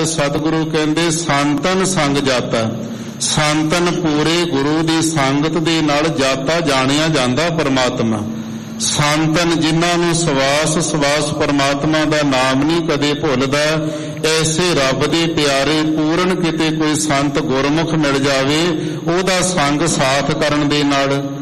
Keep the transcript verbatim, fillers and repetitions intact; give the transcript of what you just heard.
ਸਤਿਗੁਰੂ ਕਹਿੰਦੇ ਸੰਤਨ ਸੰਗ ਜਾਤਾ। ਸੰਤਨ ਪੂਰੇ ਗੁਰੂ ਦੀ ਸੰਗਤ ਦੇ ਨਾਲ ਜਾਤਾ ਜਾਣਿਆ ਜਾਂਦਾ ਪਰਮਾਤਮਾ। ਸੰਤਨ ਜਿਨ੍ਹਾਂ ਨੂੰ ਸਵਾਸ ਸਵਾਸ ਪਰਮਾਤਮਾ ਦਾ ਨਾਮ ਨਹੀਂ ਕਦੇ ਭੁੱਲਦਾ, ਐਸੇ ਰੱਬ ਦੇ ਪਿਆਰੇ ਪੂਰਨ ਕਿਤੇ ਕੋਈ ਸੰਤ ਗੁਰਮੁਖ ਮਿਲ ਜਾਵੇ, ਉਹਦਾ ਸੰਗ ਸਾਥ ਕਰਨ ਦੇ ਨਾਲ